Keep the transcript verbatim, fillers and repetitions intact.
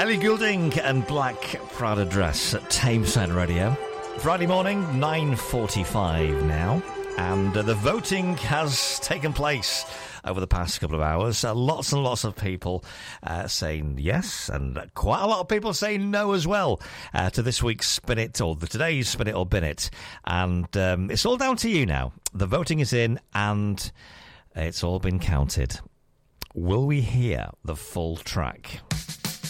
Ellie Goulding and Black Prada Dress at Tameside Radio. Friday morning, nine forty-five now, and uh, the voting has taken place over the past couple of hours. Uh, lots and lots of people uh, saying yes, and quite a lot of people saying no as well uh, to this week's Spin It, or the today's Spin It or Bin It. And um, it's all down to you now. The voting is in, and it's all been counted. Will we hear the full track?